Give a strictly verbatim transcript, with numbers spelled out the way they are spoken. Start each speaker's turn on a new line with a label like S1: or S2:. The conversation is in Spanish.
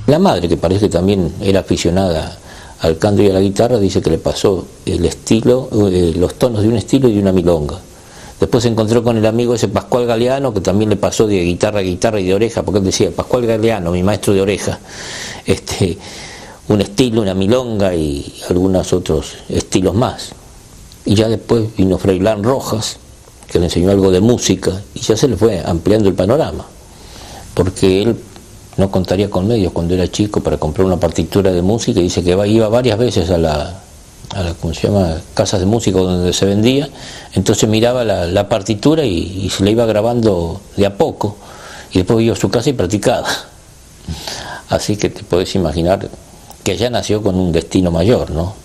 S1: La madre, que parece que también era aficionada al canto y a la guitarra, dice que le pasó el estilo, eh, los tonos de un estilo y de una milonga. Después se encontró con el amigo ese Pascual Galeano, que también le pasó de guitarra a guitarra y de oreja, porque él decía, Pascual Galeano, mi maestro de oreja, este, un estilo, una milonga y algunos otros estilos más. Y ya después vino Freilán Rojas, que le enseñó algo de música, y ya se le fue ampliando el panorama, porque él no contaría con medios cuando era chico para comprar una partitura de música, y dice que iba varias veces a la, a la ¿cómo se llama?, casas de música donde se vendía, entonces miraba la, la partitura y, y se la iba grabando de a poco, y después iba a su casa y practicaba. Así que te podés imaginar que ya nació con un destino mayor, ¿no?